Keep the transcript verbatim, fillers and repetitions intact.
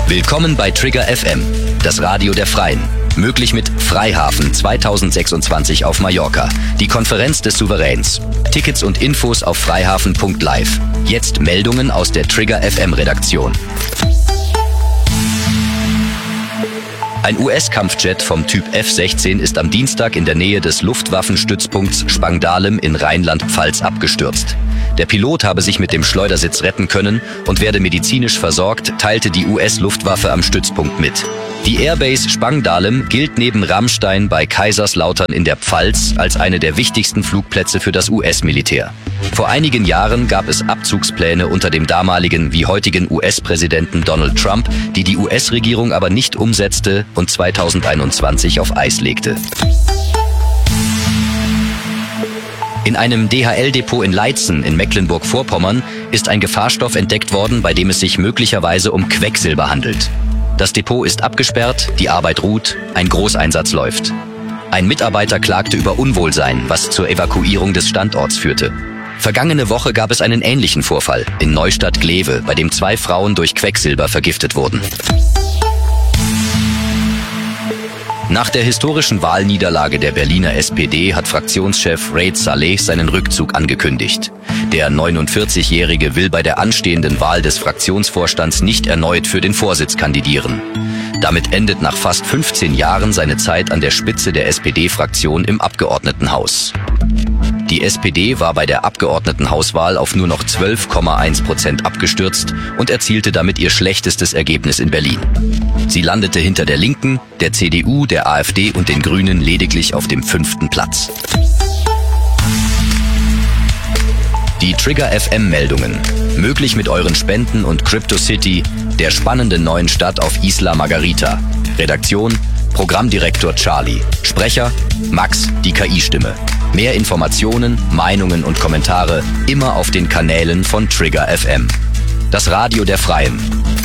Willkommen bei Trigger F M, das Radio der Freien. Möglich mit Freihafen zweitausendsechsundzwanzig auf Mallorca, die Konferenz des Souveräns. Tickets und Infos auf freihafen punkt live. Jetzt Meldungen aus der Trigger F M Redaktion. Ein U S-Kampfjet vom Typ F sechzehn ist am Dienstag in der Nähe des Luftwaffenstützpunkts Spangdahlem in Rheinland-Pfalz abgestürzt. Der Pilot habe sich mit dem Schleudersitz retten können und werde medizinisch versorgt, teilte die U S-Luftwaffe am Stützpunkt mit. Die Airbase Spangdahlem gilt neben Ramstein bei Kaiserslautern in der Pfalz als eine der wichtigsten Flugplätze für das U S-Militär. Vor einigen Jahren gab es Abzugspläne unter dem damaligen wie heutigen U S-Präsidenten Donald Trump, die die U S-Regierung aber nicht umsetzte und zweitausendeinundzwanzig auf Eis legte. In einem D H L-Depot in Leitzen in Mecklenburg-Vorpommern ist ein Gefahrstoff entdeckt worden, bei dem es sich möglicherweise um Quecksilber handelt. Das Depot ist abgesperrt, die Arbeit ruht, ein Großeinsatz läuft. Ein Mitarbeiter klagte über Unwohlsein, was zur Evakuierung des Standorts führte. Vergangene Woche gab es einen ähnlichen Vorfall in Neustadt-Glewe, bei dem zwei Frauen durch Quecksilber vergiftet wurden. Nach der historischen Wahlniederlage der Berliner S P D hat Fraktionschef Reid Saleh seinen Rückzug angekündigt. Der neunundvierzigjährige will bei der anstehenden Wahl des Fraktionsvorstands nicht erneut für den Vorsitz kandidieren. Damit endet nach fast fünfzehn Jahren seine Zeit an der Spitze der S P D-Fraktion im Abgeordnetenhaus. Die S P D war bei der Abgeordnetenhauswahl auf nur noch zwölf Komma eins Prozent abgestürzt und erzielte damit ihr schlechtestes Ergebnis in Berlin. Sie landete hinter der Linken, der C D U, der AfD und den Grünen lediglich auf dem fünften Platz. Die Trigger F M-Meldungen. Möglich mit euren Spenden und CryptoCity, der spannenden neuen Stadt auf Isla Margarita. Redaktion: Programmdirektor Charlie. Sprecher: Max, die K I-Stimme. Mehr Informationen, Meinungen und Kommentare immer auf den Kanälen von Trigger F M. Das Radio der Freien.